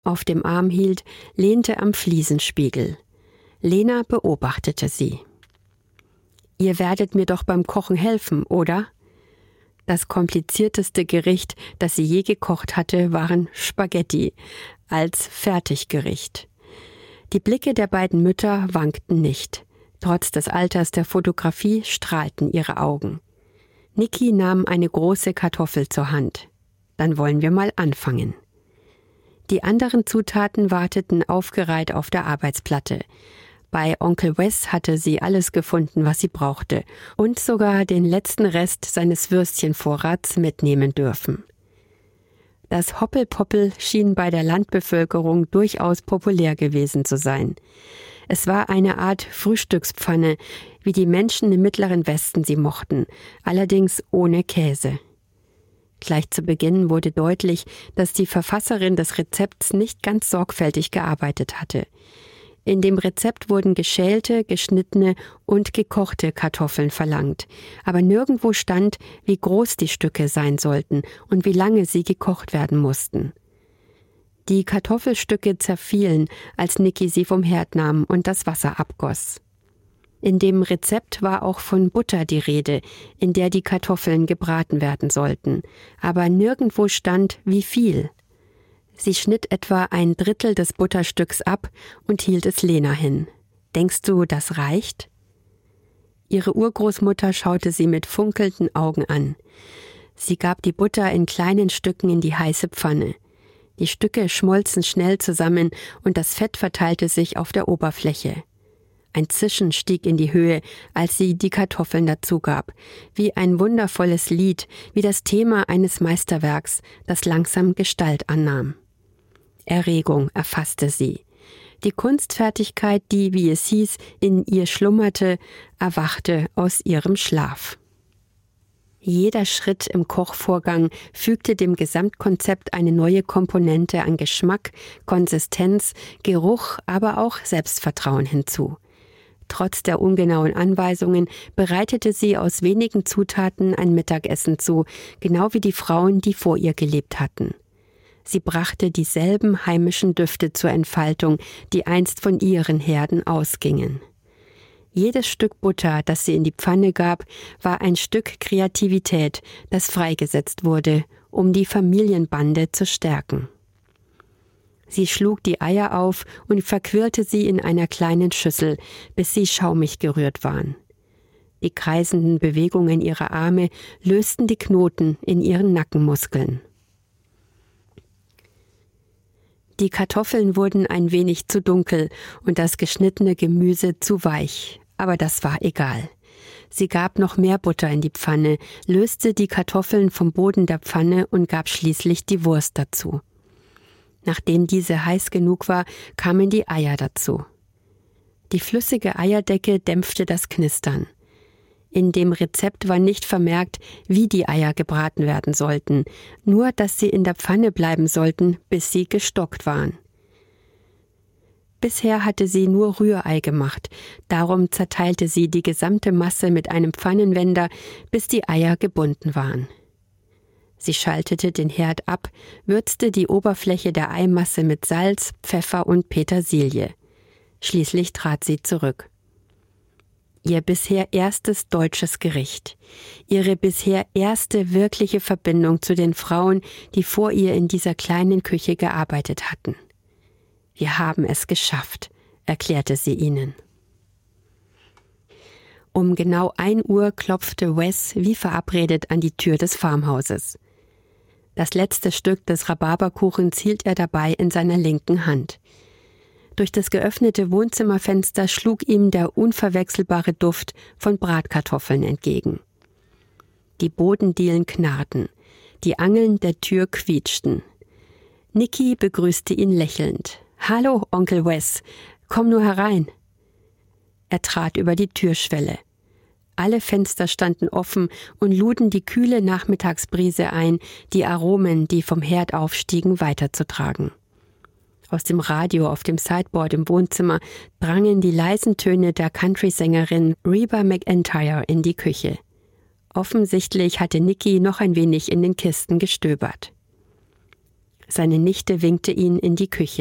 auf dem Arm hielt, lehnte am Fliesenspiegel. Lena beobachtete sie. »Ihr werdet mir doch beim Kochen helfen, oder?« Das komplizierteste Gericht, das sie je gekocht hatte, waren Spaghetti als Fertiggericht. Die Blicke der beiden Mütter wankten nicht. Trotz des Alters der Fotografie strahlten ihre Augen. Niki nahm eine große Kartoffel zur Hand. »Dann wollen wir mal anfangen.« Die anderen Zutaten warteten aufgereiht auf der Arbeitsplatte. Bei Onkel Wes hatte sie alles gefunden, was sie brauchte, und sogar den letzten Rest seines Würstchenvorrats mitnehmen dürfen. Das Hoppelpoppel schien bei der Landbevölkerung durchaus populär gewesen zu sein. Es war eine Art Frühstückspfanne, wie die Menschen im Mittleren Westen sie mochten, allerdings ohne Käse. Gleich zu Beginn wurde deutlich, dass die Verfasserin des Rezepts nicht ganz sorgfältig gearbeitet hatte. In dem Rezept wurden geschälte, geschnittene und gekochte Kartoffeln verlangt, aber nirgendwo stand, wie groß die Stücke sein sollten und wie lange sie gekocht werden mussten. Die Kartoffelstücke zerfielen, als Niki sie vom Herd nahm und das Wasser abgoss. In dem Rezept war auch von Butter die Rede, in der die Kartoffeln gebraten werden sollten, aber nirgendwo stand, wie viel. Sie schnitt etwa 1/3 des Butterstücks ab und hielt es Lena hin. »Denkst du, das reicht?« Ihre Urgroßmutter schaute sie mit funkelnden Augen an. Sie gab die Butter in kleinen Stücken in die heiße Pfanne. Die Stücke schmolzen schnell zusammen und das Fett verteilte sich auf der Oberfläche. Ein Zischen stieg in die Höhe, als sie die Kartoffeln dazugab, wie ein wundervolles Lied, wie das Thema eines Meisterwerks, das langsam Gestalt annahm. Erregung erfasste sie. Die Kunstfertigkeit, die, wie es hieß, in ihr schlummerte, erwachte aus ihrem Schlaf. Jeder Schritt im Kochvorgang fügte dem Gesamtkonzept eine neue Komponente an Geschmack, Konsistenz, Geruch, aber auch Selbstvertrauen hinzu. Trotz der ungenauen Anweisungen bereitete sie aus wenigen Zutaten ein Mittagessen zu, genau wie die Frauen, die vor ihr gelebt hatten. Sie brachte dieselben heimischen Düfte zur Entfaltung, die einst von ihren Herden ausgingen. Jedes Stück Butter, das sie in die Pfanne gab, war ein Stück Kreativität, das freigesetzt wurde, um die Familienbande zu stärken. Sie schlug die Eier auf und verquirlte sie in einer kleinen Schüssel, bis sie schaumig gerührt waren. Die kreisenden Bewegungen ihrer Arme lösten die Knoten in ihren Nackenmuskeln. Die Kartoffeln wurden ein wenig zu dunkel und das geschnittene Gemüse zu weich, aber das war egal. Sie gab noch mehr Butter in die Pfanne, löste die Kartoffeln vom Boden der Pfanne und gab schließlich die Wurst dazu. Nachdem diese heiß genug war, kamen die Eier dazu. Die flüssige Eierdecke dämpfte das Knistern. In dem Rezept war nicht vermerkt, wie die Eier gebraten werden sollten, nur dass sie in der Pfanne bleiben sollten, bis sie gestockt waren. Bisher hatte sie nur Rührei gemacht, darum zerteilte sie die gesamte Masse mit einem Pfannenwender, bis die Eier gebunden waren. Sie schaltete den Herd ab, würzte die Oberfläche der Eimasse mit Salz, Pfeffer und Petersilie. Schließlich trat sie zurück. Ihr bisher erstes deutsches Gericht. Ihre bisher erste wirkliche Verbindung zu den Frauen, die vor ihr in dieser kleinen Küche gearbeitet hatten. »Wir haben es geschafft«, erklärte sie ihnen. Um genau 1 Uhr klopfte Wes wie verabredet an die Tür des Farmhauses. Das letzte Stück des Rhabarberkuchens hielt er dabei in seiner linken Hand. Durch das geöffnete Wohnzimmerfenster schlug ihm der unverwechselbare Duft von Bratkartoffeln entgegen. Die Bodendielen knarrten, die Angeln der Tür quietschten. Niki begrüßte ihn lächelnd. »Hallo, Onkel Wes, komm nur herein.« Er trat über die Türschwelle. Alle Fenster standen offen und luden die kühle Nachmittagsbrise ein, die Aromen, die vom Herd aufstiegen, weiterzutragen. Aus dem Radio auf dem Sideboard im Wohnzimmer drangen die leisen Töne der Country-Sängerin Reba McEntire in die Küche. Offensichtlich hatte Niki noch ein wenig in den Kisten gestöbert. Seine Nichte winkte ihn in die Küche.